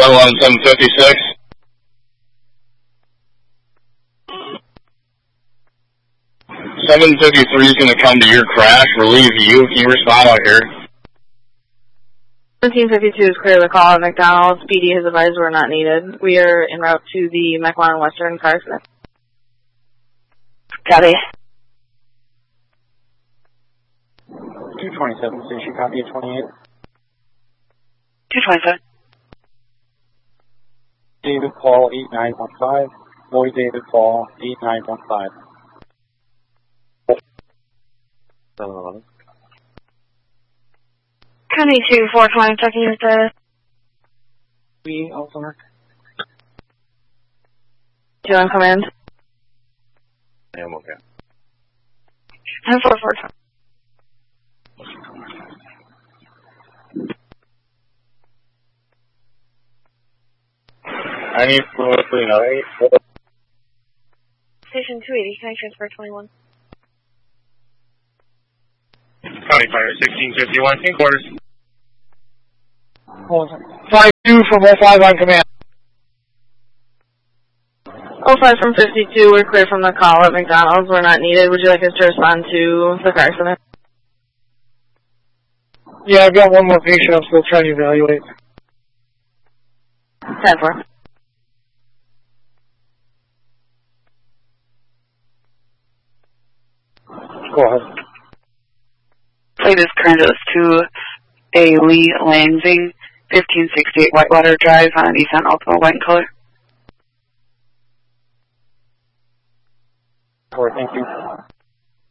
756. $753 is going to come to your crash, relieve you. Can you respond out here? 1752 is clear the call at McDonald's. PD has advised we're not needed. We are en route to the McLaren Western car accident. Copy. 227 station, copy at 28. 227. David Paul 8915. Boy David Paul 8915. County 2, 420, checking your status. We also mark. 2 on command. I am okay. 10-4-4-20. I need fluid, you know. Station 280, can I transfer 21? County Fire 1651, in quarters. 52 from 05 on command. 05 from 52, we're clear from the call at McDonald's. We're not needed. Would you like us to respond to the car accident? Yeah, I've got one more patient I'm still trying to evaluate. 10-4. Go ahead. Latest current is to a Lee Lansing, 1568 Whitewater Drive on a Nissan Altima white in color. All right, thank you.